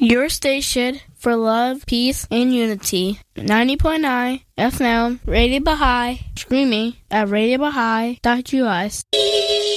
Your station for love, peace, and unity. 90.9 FM, Radio Baha'i, streaming at radiobaha'i.us.